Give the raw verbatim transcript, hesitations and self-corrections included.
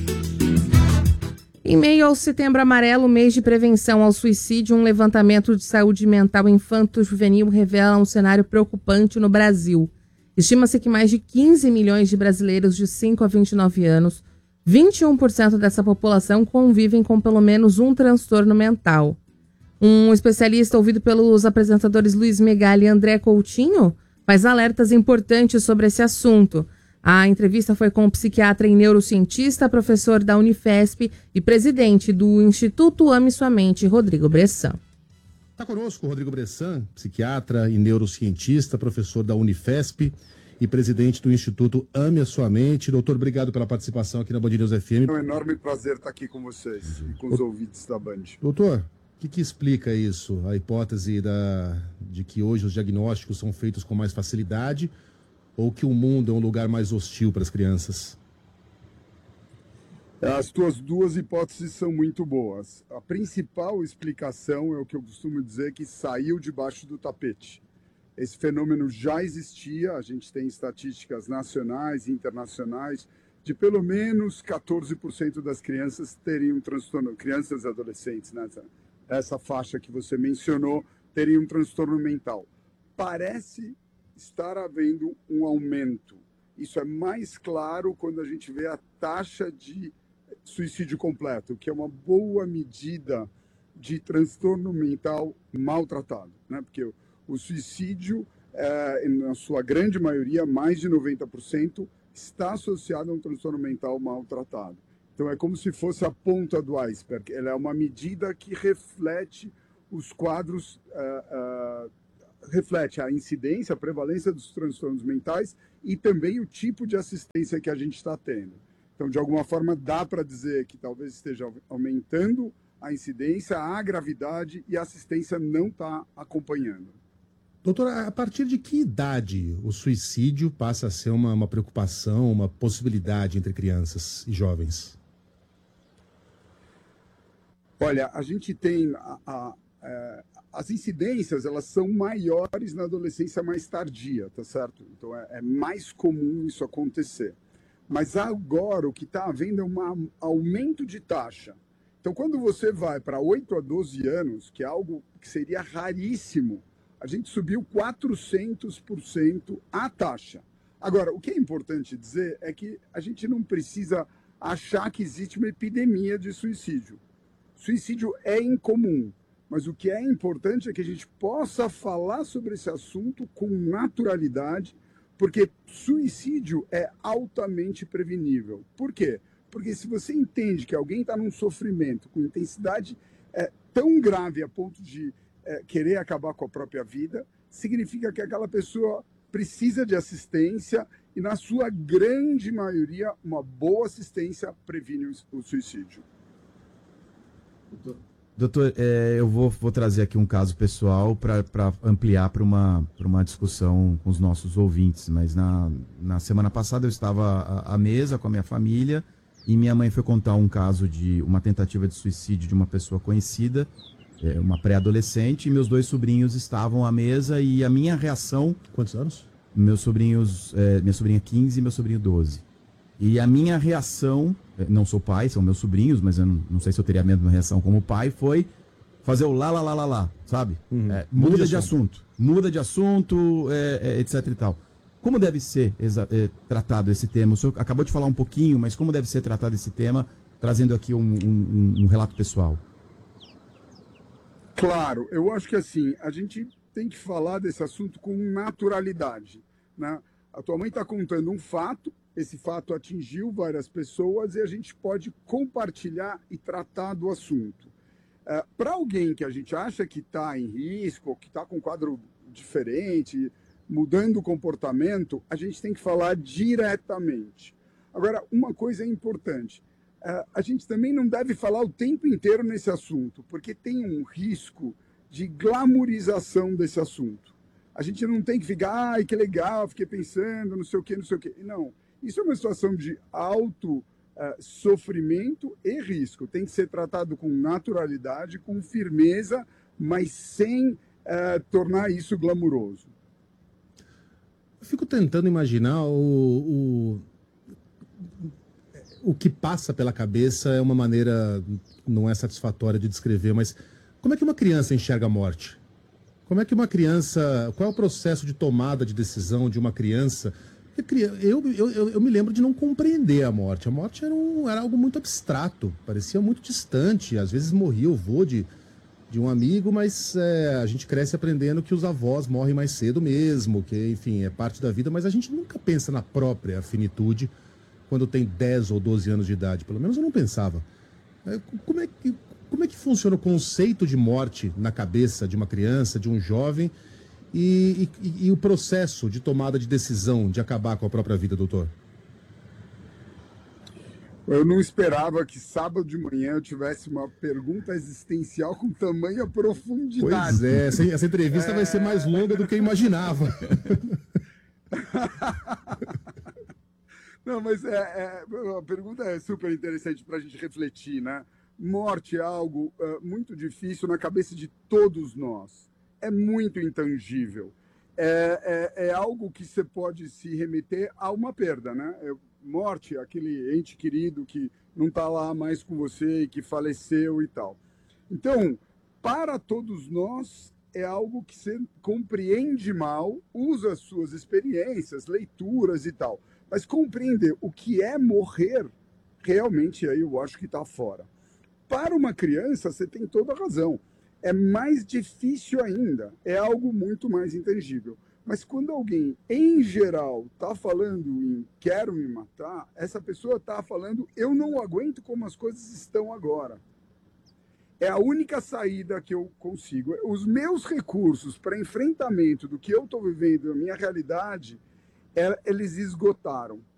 Em meio ao Setembro Amarelo, mês de prevenção ao suicídio, um levantamento de saúde mental infanto-juvenil revela um cenário preocupante no Brasil. Estima-se que mais de quinze milhões de brasileiros de cinco a vinte e nove anos, vinte e um por cento dessa população convivem com pelo menos um transtorno mental. Um especialista ouvido pelos apresentadores Luiz Megali e André Coutinho faz alertas importantes sobre esse assunto. A entrevista foi com o psiquiatra e neurocientista, professor da Unifesp e presidente do Instituto Ame Sua Mente, Rodrigo Bressan. Está conosco o Rodrigo Bressan, psiquiatra e neurocientista, professor da Unifesp e presidente do Instituto Ame a Sua Mente. Doutor, obrigado pela participação aqui na Band News F M. É um enorme prazer estar aqui com vocês e com os o... ouvintes da Band. Doutor, o que, que explica isso? A hipótese da... de que hoje os diagnósticos são feitos com mais facilidade ou que o mundo é um lugar mais hostil para as crianças? As tuas duas hipóteses são muito boas. A principal explicação é o que eu costumo dizer, que saiu debaixo do tapete. Esse fenômeno já existia, a gente tem estatísticas nacionais e internacionais de pelo menos quatorze por cento das crianças terem um transtorno, crianças e adolescentes, né? Essa faixa que você mencionou, teriam um transtorno mental. Parece estar havendo um aumento. Isso é mais claro quando a gente vê a taxa de suicídio completo, que é uma boa medida de transtorno mental maltratado, né? Porque o, o suicídio, é, na sua grande maioria, mais de noventa por cento, está associado a um transtorno mental maltratado. Então é como se fosse a ponta do iceberg. Ela é uma medida que reflete os quadros uh, uh, reflete a incidência, a prevalência dos transtornos mentais e também o tipo de assistência que a gente está tendo. Então, de alguma forma, dá para dizer que talvez esteja aumentando a incidência, a gravidade e a assistência não está acompanhando. Doutora, a partir de que idade o suicídio passa a ser uma, uma preocupação, uma possibilidade entre crianças e jovens? Olha, a gente tem... A, a, a, As incidências, elas são maiores na adolescência mais tardia, tá certo? Então, é, é mais comum isso acontecer. Mas agora, o que está havendo é um aumento de taxa. Então, quando você vai para oito a doze anos, que é algo que seria raríssimo, a gente subiu quatrocentos por cento a taxa. Agora, o que é importante dizer é que a gente não precisa achar que existe uma epidemia de suicídio. Suicídio é incomum. Mas o que é importante é que a gente possa falar sobre esse assunto com naturalidade, porque suicídio é altamente prevenível. Por quê? Porque se você entende que alguém está num sofrimento com intensidade é, tão grave a ponto de é, querer acabar com a própria vida, significa que aquela pessoa precisa de assistência e, na sua grande maioria, uma boa assistência previne o, o suicídio. Doutor, é, eu vou, vou trazer aqui um caso pessoal para ampliar para uma, uma discussão com os nossos ouvintes, mas na, na semana passada eu estava à, à mesa com a minha família e minha mãe foi contar um caso de uma tentativa de suicídio de uma pessoa conhecida, é, uma pré-adolescente, e meus dois sobrinhos estavam à mesa e a minha reação... Quantos anos? Meus sobrinhos, é, minha sobrinha quinze e meu sobrinho doze. E a minha reação, não sou pai, são meus sobrinhos, mas eu não, não sei se eu teria a mesma reação como pai, foi fazer o lá, lá, lá, lá, lá, sabe? Uhum. É, muda, muda de assunto. assunto, muda de assunto, é, é, etc e tal. Como deve ser é, tratado esse tema? O senhor acabou de falar um pouquinho, mas como deve ser tratado esse tema, trazendo aqui um, um, um relato pessoal? Claro, eu acho que assim, a gente tem que falar desse assunto com naturalidade, né? A tua mãe está contando um fato, esse fato atingiu várias pessoas e a gente pode compartilhar e tratar do assunto. É, para alguém que a gente acha que está em risco, que está com um quadro diferente, mudando o comportamento, a gente tem que falar diretamente. Agora, uma coisa é importante, é, a gente também não deve falar o tempo inteiro nesse assunto, porque tem um risco de glamorização desse assunto. A gente não tem que ficar, ai, que legal, fiquei pensando, não sei o quê, não sei o quê. Não. Isso é uma situação de alto uh, sofrimento e risco. Tem que ser tratado com naturalidade, com firmeza, mas sem uh, tornar isso glamuroso. Eu fico tentando imaginar o, o... o que passa pela cabeça é uma maneira, não é satisfatória de descrever, mas como é que uma criança enxerga a morte? Como é que uma criança, qual é o processo de tomada de decisão de uma criança? Eu, eu, eu, eu me lembro de não compreender a morte. A morte era, um, era algo muito abstrato, parecia muito distante. Às vezes morria o vô de, de um amigo, mas é, a gente cresce aprendendo que os avós morrem mais cedo mesmo, que, enfim, é parte da vida, mas a gente nunca pensa na própria finitude quando tem dez ou doze anos de idade. Pelo menos eu não pensava. É, como, é que, como é que funciona o conceito de morte na cabeça de uma criança, de um jovem, e, e, e o processo de tomada de decisão de acabar com a própria vida, doutor? Eu não esperava que sábado de manhã eu tivesse uma pergunta existencial com tamanha profundidade. Pois é, essa, essa entrevista é... vai ser mais longa do que eu imaginava. Não, mas é, é, a pergunta é super interessante para a gente refletir, né? Morte é algo uh, muito difícil na cabeça de todos nós. É muito intangível. É, é, é algo que você pode se remeter a uma perda, né? É, morte, aquele ente querido que não está lá mais com você e que faleceu e tal. Então, para todos nós, é algo que você compreende mal, usa as suas experiências, leituras e tal. Mas compreender o que é morrer, realmente aí eu acho que está fora. Para uma criança, você tem toda a razão. É mais difícil ainda, é algo muito mais intangível. Mas quando alguém, em geral, está falando em quero me matar, essa pessoa está falando eu não aguento como as coisas estão agora. É a única saída que eu consigo. Os meus recursos para enfrentamento do que eu estou vivendo, a minha realidade, eles esgotaram.